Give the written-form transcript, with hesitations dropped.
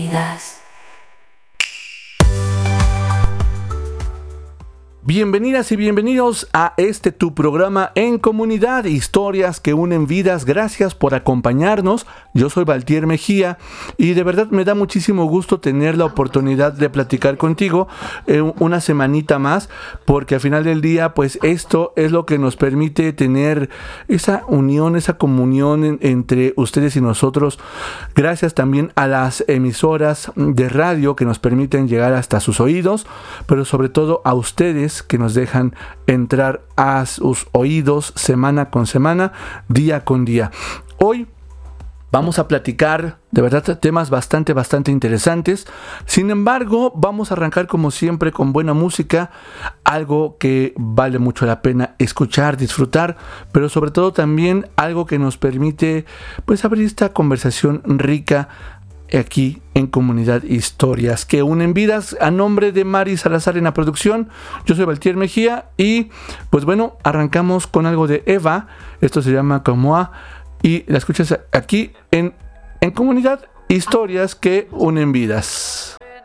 vidas. Bienvenidas y bienvenidos a tu programa En Comunidad, historias que unen vidas. Gracias por acompañarnos. Yo soy Valtier Mejía y de verdad me da muchísimo gusto tener la oportunidad de platicar contigo una semanita más, porque al final del día, pues esto es lo que nos permite tener esa unión, esa comunión entre ustedes y nosotros. Gracias también a las emisoras de radio que nos permiten llegar hasta sus oídos, pero sobre todo a ustedes que nos dejan entrar a sus oídos semana con semana, día con día. Hoy vamos a platicar de verdad temas bastante interesantes. Sin embargo, vamos a arrancar como siempre con buena música, algo que vale mucho la pena escuchar, disfrutar, pero sobre todo también algo que nos permite pues abrir esta conversación rica aquí en Comunidad Historias que unen vidas. A nombre de Mari Salazar en la producción, yo soy Valtier Mejía y pues bueno, arrancamos con algo de Eva. Esto se llama Como y la escuchas aquí en Comunidad Historias que unen vidas.